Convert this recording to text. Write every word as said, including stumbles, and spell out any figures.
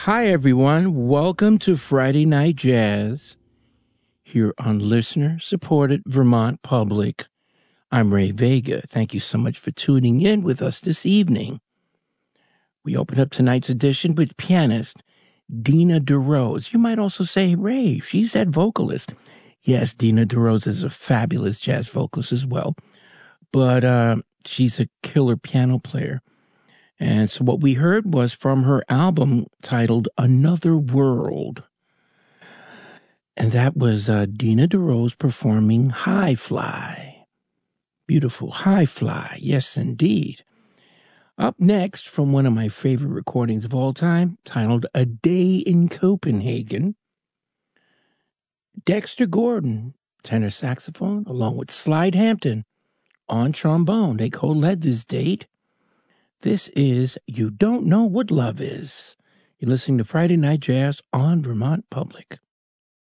Hi, everyone. Welcome to Friday Night Jazz here on listener-supported Vermont Public. I'm Ray Vega. Thank you so much for tuning in with us this evening. We open up tonight's edition with pianist Dina DeRose. You might also say, Ray, she's that vocalist. Yes, Dina DeRose is a fabulous jazz vocalist as well, but uh, she's a killer piano player. And so what we heard was from her album titled Another World. And that was uh, Dina DeRose performing High Fly. Beautiful High Fly. Yes, indeed. Up next, from one of my favorite recordings of all time, titled A Day in Copenhagen, Dexter Gordon, tenor saxophone, along with Slide Hampton on trombone. They co-led this date. This is You Don't Know What Love Is. You're listening to Friday Night Jazz on Vermont Public.